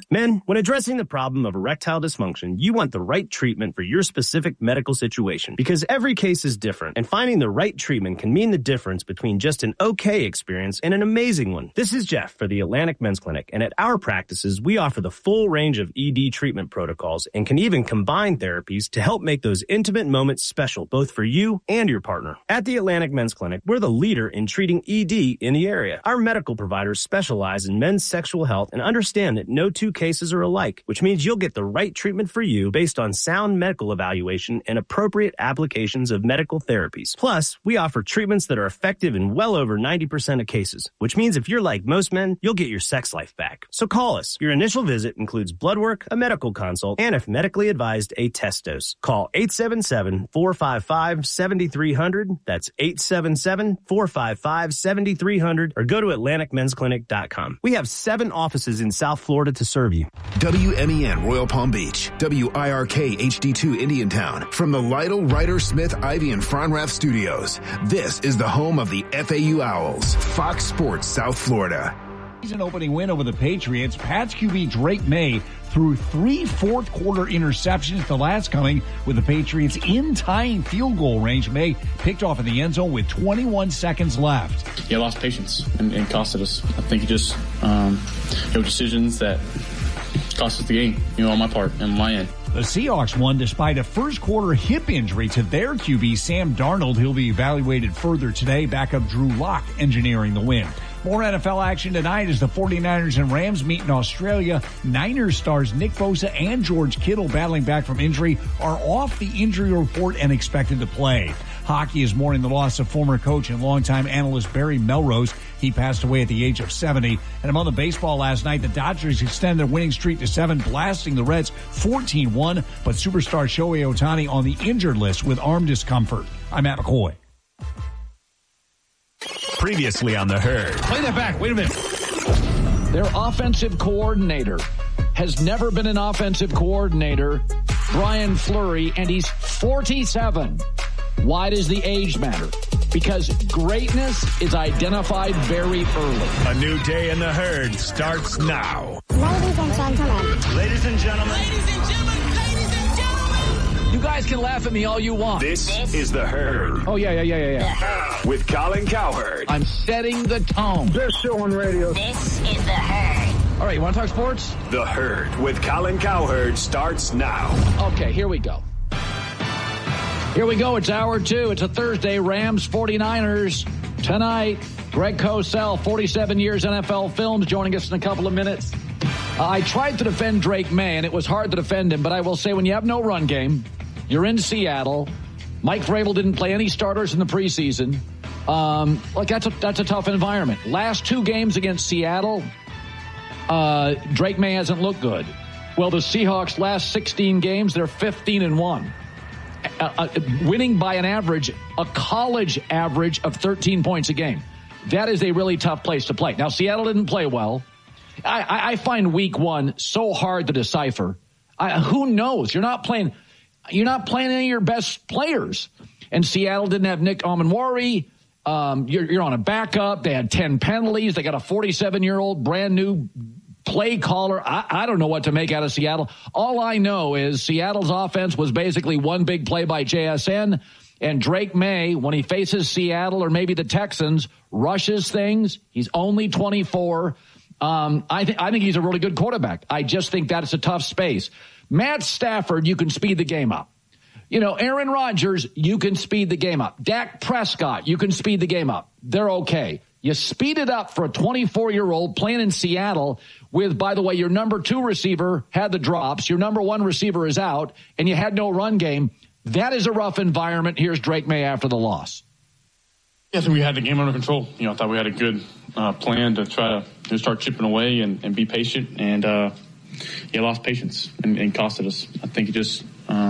Men, when addressing the problem of erectile dysfunction, you want the right treatment for your specific medical situation because every case is different, and finding the right treatment can mean the difference between just an okay experience and an amazing one. This is Jeff for the Atlantic Men's Clinic, and at our practices, we offer the full range of ED treatment protocols and can even combine therapies to help make those intimate moments special, both for you and your partner. At the Atlantic Men's Clinic, we're the leader in treating ED in the area. Our medical providers specialize in men's sexual health and understand that no two cases are alike, which means you'll get the right treatment for you based on sound medical evaluation and appropriate applications of medical therapies. Plus, we offer treatments that are effective in well over 90% of cases, which means if you're like most men, you'll get your sex life back. So call us. Your initial visit includes blood work, a medical consult, and if medically advised, a test dose. Call 877-455-7300. That's 877-455-7300, or go to AtlanticMen'sClinic.com. We have 7 offices in South Florida to serve you. WMEN Royal Palm Beach, WIRK HD2 Indiantown. From the Lytle, Ryder, Smith, Ivy, and Fronrath studios, this is the home of the FAU Owls, Fox Sports South Florida. Season opening win over the Patriots. Pats QB Drake May threw 3 fourth-quarter interceptions, the last coming with the Patriots in tying field goal range. May picked off in the end zone with 21 seconds left. Yeah, lost patience and costed us. I think it just, decisions that cost us the game, on my part and my end. The Seahawks won despite a first-quarter hip injury to their QB, Sam Darnold. He'll be evaluated further today. Backup Drew Lock engineering the win. More NFL action tonight as the 49ers and Rams meet in Australia. Niners stars Nick Bosa and George Kittle, battling back from injury, are off the injury report and expected to play. Hockey is mourning the loss of former coach and longtime analyst Barry Melrose. He passed away at the age of 70. And among the baseball last night, the Dodgers extended their winning streak to 7, blasting the Reds 14-1. But superstar Shohei Ohtani on the injured list with arm discomfort. I'm Matt McCoy. Previously on The Herd. Play that back. Wait a minute. Their offensive coordinator has never been an offensive coordinator, Brian Fleury, and he's 47. Why does the age matter? Because greatness is identified very early. A new day in The Herd starts now. Ladies and gentlemen. Ladies and gentlemen. Ladies and gentlemen. Ladies and gentlemen. You guys can laugh at me all you want. This is The Herd. Oh, yeah. With Colin Cowherd. I'm setting the tone. Best show on radio. This is The Herd. All right, you want to talk sports? The Herd with Colin Cowherd starts now. Okay, here we go. It's hour 2. It's a Thursday. Rams 49ers tonight. Greg Cosell, 47 years NFL films, joining us in a couple of minutes. I tried to defend Drake May, and it was hard to defend him, but I will say when you have no run game, you're in Seattle. Mike Vrabel didn't play any starters in the preseason. That's a tough environment. Last 2 games against Seattle, Drake May hasn't looked good. Well, the Seahawks last 16 games, they're 15-1. Winning by a college average of 13 points a game. That is a really tough place to play. Now, Seattle didn't play well. I find week 1 so hard to decipher. Who knows? You're not playing any of your best players. And Seattle didn't have Nick Amanwari. You're on a backup. They had 10 penalties. They got a 47-year-old brand new play caller. I don't know what to make out of Seattle. All I know is Seattle's offense was basically one big play by JSN, and Drake May, when he faces Seattle or maybe the Texans, rushes things. He's only 24. I think he's a really good quarterback. I just think that is a tough space. Matt Stafford, you can speed the game up. Aaron Rodgers, you can speed the game up. Dak Prescott, you can speed the game up. They're okay. You speed it up for a 24-year-old playing in Seattle with, by the way, your number 2 receiver had the drops, your number 1 receiver is out, and you had no run game. That is a rough environment. Here's Drake May after the loss. Yeah, I think we had the game under control. I thought we had a good plan to try to start chipping away and be patient, and lost patience and costed us. I think it just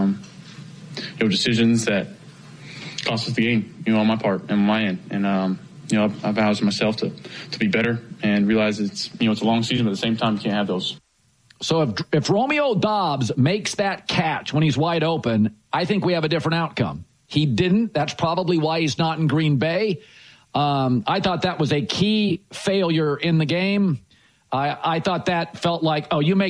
decisions that cost us the game, on my part and my end, and I've vowed to myself to be better and realize it's a long season, but at the same time, you can't have those. So if Romeo Doubs makes that catch when he's wide open, I think we have a different outcome. He didn't. That's probably why he's not in Green Bay. I thought that was a key failure in the game. I thought that felt like, you make